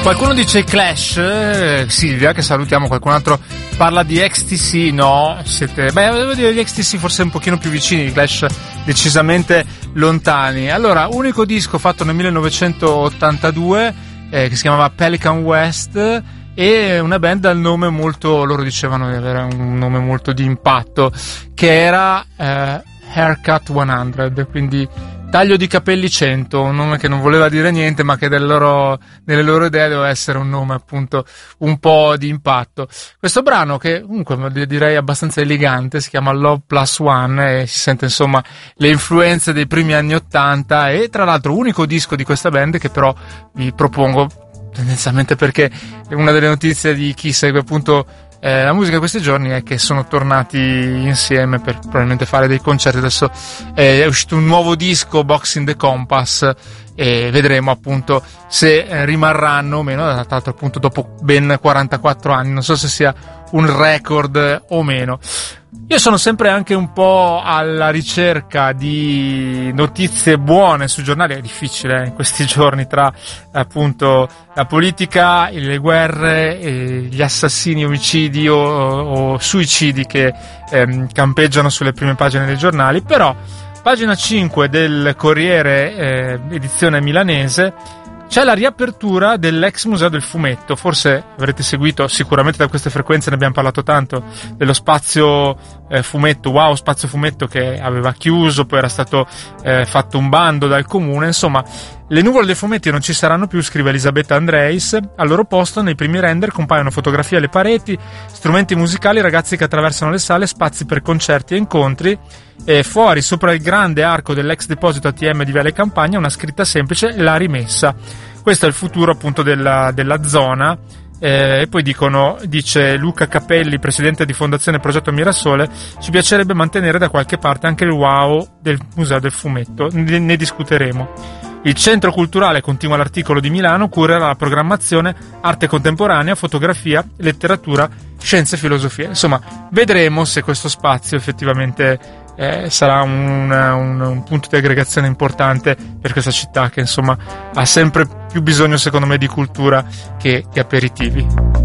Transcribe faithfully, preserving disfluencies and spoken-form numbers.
Qualcuno dice i Clash, eh, Silvia, che salutiamo, qualcun altro parla di X T C, no, siete, beh, devo dire gli X T C forse un pochino più vicini, i Clash decisamente lontani. Allora, unico disco fatto nel millenovecentottantadue, eh, che si chiamava Pelican West, e una band dal nome molto, loro dicevano di avere un nome molto di impatto, che era eh, Haircut cento, quindi taglio di capelli cento, un nome che non voleva dire niente, ma che del loro, nelle loro idee doveva essere un nome appunto un po' di impatto. Questo brano, che comunque direi abbastanza elegante, si chiama Love Plus One e si sente insomma le influenze dei primi anni ottanta, e tra l'altro unico disco di questa band che però vi propongo tendenzialmente perché una delle notizie di chi segue appunto Eh, la musica di questi giorni è che sono tornati insieme per probabilmente fare dei concerti. Adesso eh, è uscito un nuovo disco, Box in the Compass, e vedremo appunto se eh, rimarranno o meno, tra l'altro appunto dopo ben quarantaquattro anni, non so se sia un record o meno. Io sono sempre anche un po' alla ricerca di notizie buone sui giornali, è difficile eh, in questi giorni tra appunto la politica, le guerre, e gli assassini, omicidi o, o suicidi che ehm, campeggiano sulle prime pagine dei giornali, però pagina cinque del Corriere, eh, edizione milanese, c'è la riapertura dell'ex Museo del Fumetto. Forse avrete seguito, sicuramente da queste frequenze ne abbiamo parlato tanto, dello spazio eh, fumetto, wow spazio fumetto, che aveva chiuso, poi era stato eh, fatto un bando dal comune. Insomma, le nuvole dei fumetti non ci saranno più, scrive Elisabetta Andreis. Al loro posto nei primi render compaiono fotografie alle pareti, strumenti musicali, ragazzi che attraversano le sale, spazi per concerti e incontri, e fuori sopra il grande arco dell'ex deposito A T M di Viale Campagna una scritta semplice: la rimessa. Questo è il futuro appunto della, della zona. Eh, e poi dicono, dice Luca Capelli, presidente di Fondazione Progetto Mirasole, ci piacerebbe mantenere da qualche parte anche il wow del Museo del Fumetto, ne, ne discuteremo. Il Centro Culturale, continua l'articolo di Milano, curerà la programmazione arte contemporanea, fotografia, letteratura, scienze e filosofia. Insomma, vedremo se questo spazio effettivamente eh, sarà un, un, un punto di aggregazione importante per questa città che insomma ha sempre più bisogno, secondo me, di cultura che di aperitivi.